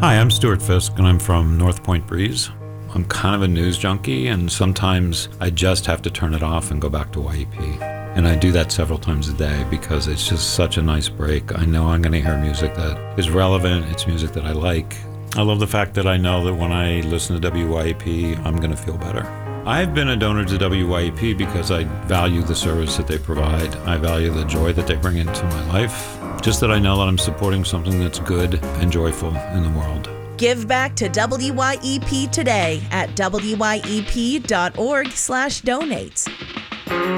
Hi, I'm Stuart Fisk, and I'm from North Point Breeze. I'm kind of a news junkie, and sometimes I just have to turn it off and go back to YEP. And I do that several times a day because it's just such a nice break. I know I'm going to hear music that is relevant. It's music that I like. I love the fact that I know that when I listen to WYEP, I'm going to feel better. I've been a donor to WYEP because I value the service that they provide. I value the joy that they bring into my life. Just that I know that I'm supporting something that's good and joyful in the world. Give back to WYEP today at wyep.org/donate.